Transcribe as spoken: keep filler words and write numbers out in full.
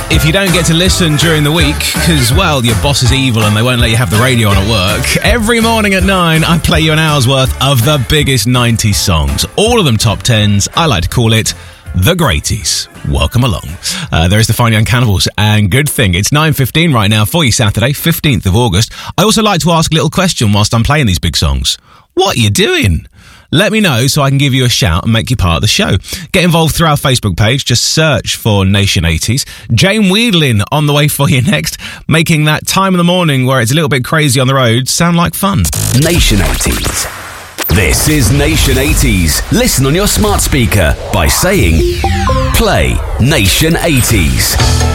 if you don't get to listen during the week, because, well, your boss is evil and they won't let you have the radio on at work, every morning at nine, I play you an hour's worth of the biggest nineties songs. All of them top tens. I like to call it The Greaties. Welcome along. Uh, there is the Fine Young Cannibals, and good thing it's nine fifteen right now for you, Saturday, fifteenth of August. I also like to ask a little question whilst I'm playing these big songs. What are you doing? Let me know so I can give you a shout and make you part of the show. Get involved through our Facebook page. Just search for Nation eighties. Jane Wheedlin on the way for you next, making that time in the morning where it's a little bit crazy on the road sound like fun. Nation eighties. This is Nation eighties. Listen on your smart speaker by saying, play Nation eighties.